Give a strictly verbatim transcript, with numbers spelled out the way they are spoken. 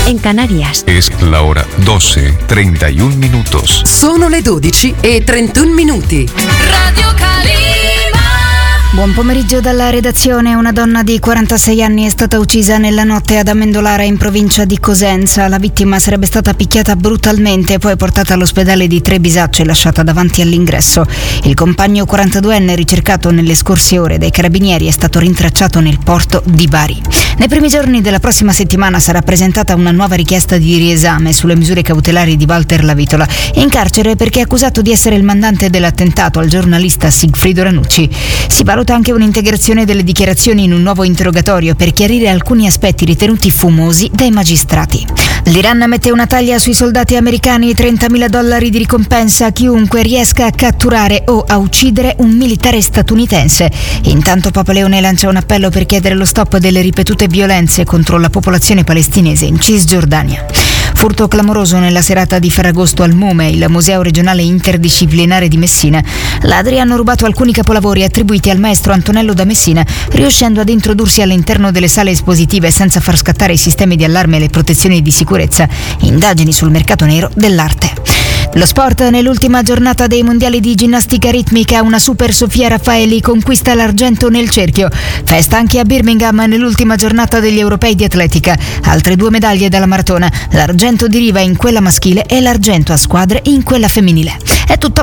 en Canarias. Es la hora doce, treinta y un minutos. Sono le dodici e trentuno minuti. Radio Calima. Buon pomeriggio dalla redazione. Una donna di quarantasei anni è stata uccisa nella notte ad Amendolara in provincia di Cosenza. La vittima sarebbe stata picchiata brutalmente e poi portata all'ospedale di Trebisacce e lasciata davanti all'ingresso. Il compagno quarantaduenne, ricercato nelle scorse ore dai carabinieri, è stato rintracciato nel porto di Bari. Nei primi giorni della prossima settimana sarà presentata una nuova richiesta di riesame sulle misure cautelari di Walter Lavitola, in carcere perché è accusato di essere il mandante dell'attentato al giornalista Sigfrido Ranucci. Si valuta anche un'integrazione delle dichiarazioni in un nuovo interrogatorio per chiarire alcuni aspetti ritenuti fumosi dai magistrati. L'Iran mette una taglia sui soldati americani, trentamila dollari di ricompensa a chiunque riesca a catturare o a uccidere un militare statunitense. Intanto Papa Leone lancia un appello per chiedere lo stop delle ripetute violenze contro la popolazione palestinese in Cisgiordania. Furto clamoroso nella serata di Ferragosto al MUME, il Museo Regionale Interdisciplinare di Messina. Ladri hanno rubato alcuni capolavori attribuiti al maestro Antonello da Messina, riuscendo ad introdursi all'interno delle sale espositive senza far scattare i sistemi di allarme e le protezioni di sicurezza. Indagini sul mercato nero dell'arte. Lo sport, nell'ultima giornata dei mondiali di ginnastica ritmica, una super Sofia Raffaeli conquista l'argento nel cerchio. Festa anche a Birmingham nell'ultima giornata degli europei di atletica. Altre due medaglie dalla maratona, l'argento di riva in quella maschile e l'argento a squadre in quella femminile. È tutto.